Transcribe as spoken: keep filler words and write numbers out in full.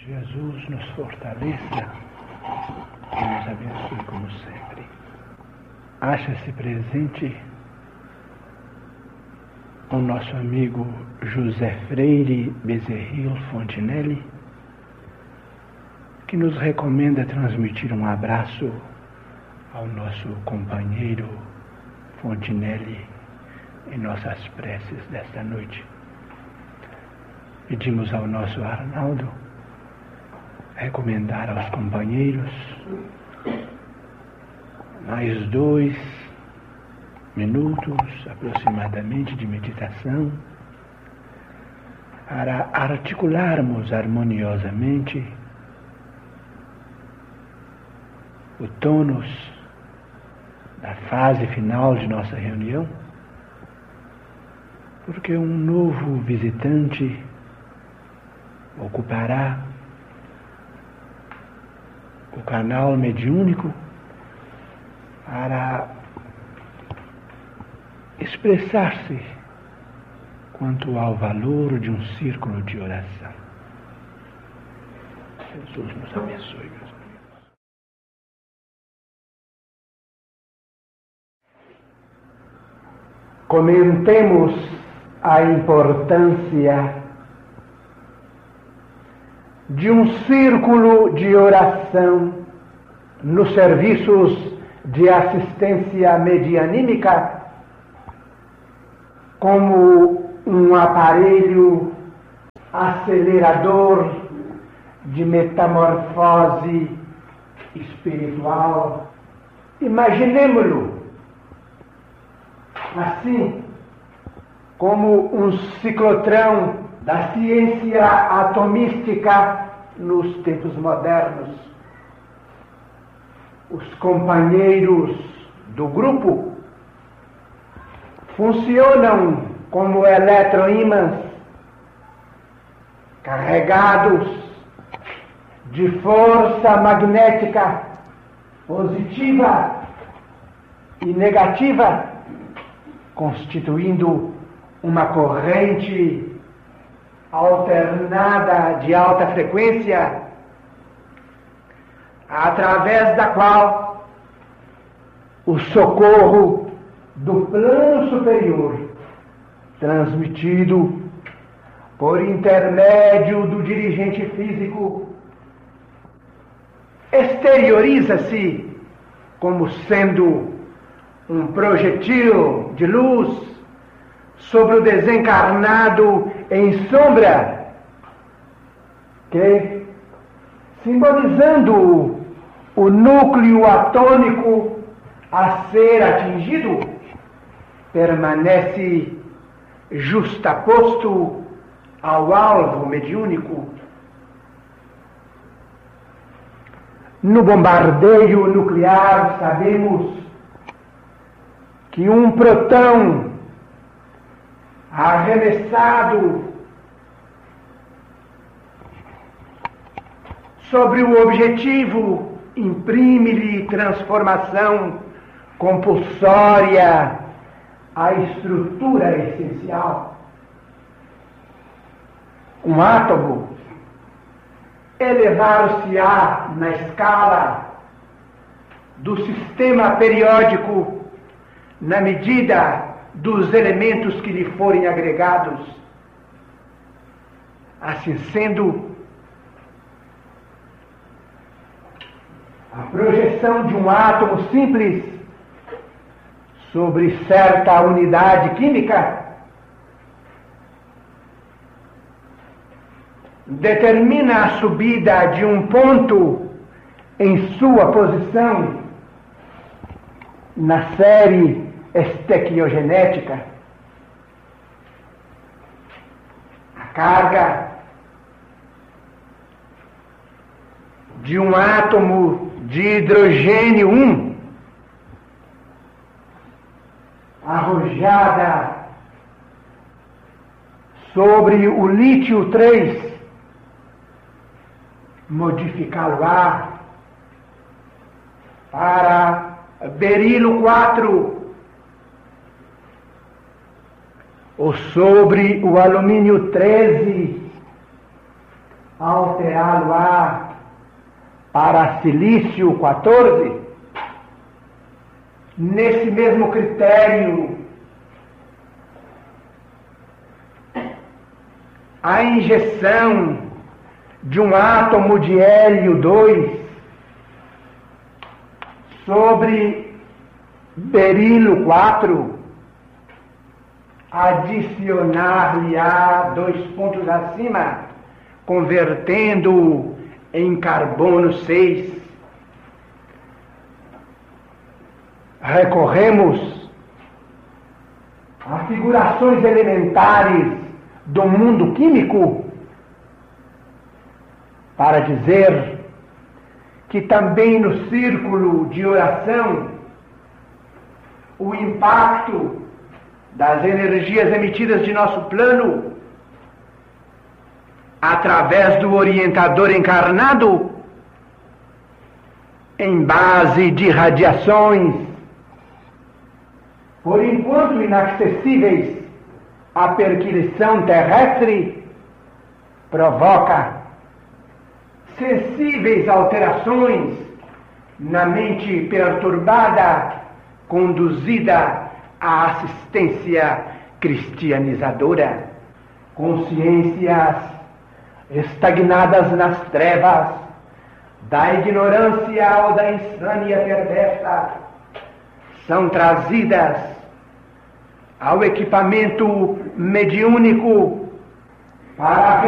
Jesus nos fortaleça e nos abençoe como sempre. Acha-se presente o nosso amigo José Freire Bezerril Fontinelli, que nos recomenda transmitir um abraço ao nosso companheiro Fontinelli em nossas preces desta noite. Pedimos ao nosso Arnaldo recomendar aos companheiros mais dois minutos aproximadamente de meditação para articularmos harmoniosamente o tônus da fase final de nossa reunião, porque um novo visitante ocupará o canal mediúnico para expressar-se quanto ao valor de um círculo de oração. Jesus nos abençoe, meus amigos. Comentemos a importância de um círculo de oração nos serviços de assistência medianímica como um aparelho acelerador de metamorfose espiritual. Imaginemo-lo assim, como um ciclotrão da ciência atomística nos tempos modernos. Os companheiros do grupo funcionam como eletroímãs carregados de força magnética positiva e negativa, constituindo uma corrente alternada de alta frequência, através da qual o socorro do plano superior, transmitido por intermédio do dirigente físico, exterioriza-se como sendo um projetil de luz sobre o desencarnado em sombra, que, simbolizando o núcleo atômico a ser atingido, permanece justaposto ao alvo mediúnico. No bombardeio nuclear, sabemos que um próton arremessado sobre o objetivo imprime-lhe transformação compulsória à estrutura essencial. Um átomo elevar-se-á na escala do sistema periódico na medida dos elementos que lhe forem agregados. Assim sendo, a projeção de um átomo simples sobre certa unidade química determina a subida de um ponto em sua posição na série estequiogenética. A carga de um átomo de hidrogênio um arrojada sobre o lítio três modificá-lo-á para berilo quatro, ou sobre o alumínio treze alterá-lo-á para silício quatorze, nesse mesmo critério, a injeção de um átomo de hélio dois sobre berilo quatro, adicionar-lhe-á dois pontos acima, convertendo em carbono seis. Recorremos a figurações elementares do mundo químico para dizer que também no círculo de oração o impacto das energias emitidas de nosso plano através do orientador encarnado em base de radiações, por enquanto inacessíveis à perquisição terrestre, provoca sensíveis alterações na mente perturbada, conduzida à assistência cristianizadora. Consciências estagnadas nas trevas da ignorância ou da insânia perversa são trazidas ao equipamento mediúnico para